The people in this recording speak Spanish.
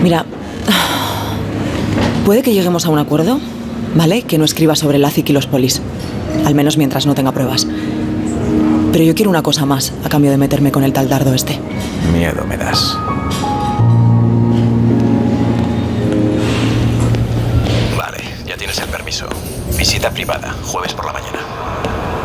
Mira, puede que lleguemos a un acuerdo, ¿vale? Que no escriba sobre la CIC y los polis. Al menos mientras no tenga pruebas. Pero yo quiero una cosa más a cambio de meterme con el tal Dardo este. Miedo me das. Vale, ya tienes el permiso. Visita privada, jueves por la mañana.